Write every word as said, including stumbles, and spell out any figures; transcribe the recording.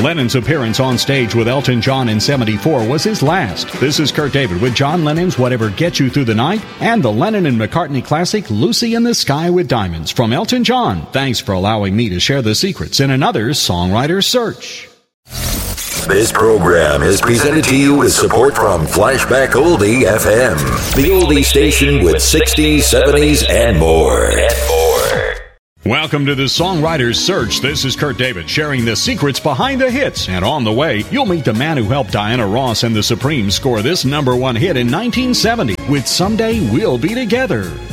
Lennon's appearance on stage with Elton John in seventy-four was his last. This is Kurt David with John Lennon's Whatever Gets You Through the Night and the Lennon and McCartney classic Lucy in the Sky with Diamonds from Elton John. Thanks for allowing me to share the secrets in another Songwriter Search. This program is presented to you with support from Flashback Oldie F M, the oldie station with sixties, seventies, and more. And more. Welcome to the Songwriter's Search. This is Kurt David sharing the secrets behind the hits. And on the way, you'll meet the man who helped Diana Ross and the Supremes score this number one hit in nineteen seventy with Someday We'll Be Together.